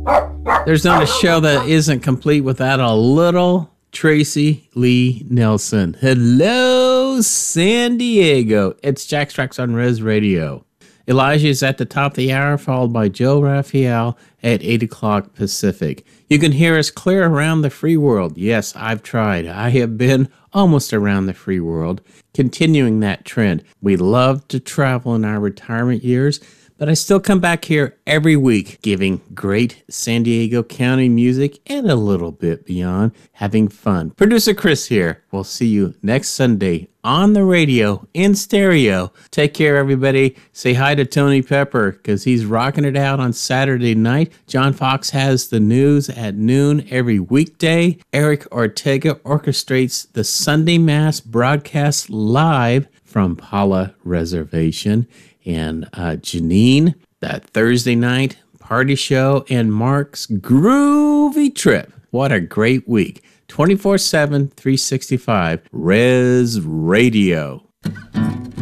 There's not a show that isn't complete without a little Tracy Lee Nelson. Hello, San Diego. It's Jack Strax on Res Radio. Elijah is at the top of the hour, followed by Joe Raphael at 8 o'clock Pacific. You can hear us clear around the free world. Yes, I've tried. I have been almost around the free world, continuing that trend. We love to travel in our retirement years, but I still come back here every week, giving great San Diego County music and a little bit beyond, having fun. Producer Chris here. We'll see you next Sunday on the radio in stereo. Take care, everybody. Say hi to Tony Pepper because he's rocking it out on Saturday night. John Fox has the news at noon every weekday. Eric Ortega orchestrates the Sunday Mass broadcast live from Paula Reservation. And Janine, that Thursday night party show, and Mark's groovy trip. What a great week. 24/7, 365, Res Radio.